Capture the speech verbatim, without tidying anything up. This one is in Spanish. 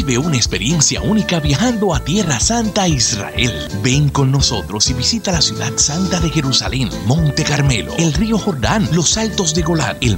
Vive una experiencia única viajando a Tierra Santa, Israel. Ven con nosotros y visita la ciudad santa de Jerusalén, Monte Carmelo, el río Jordán, los Altos de Golán, el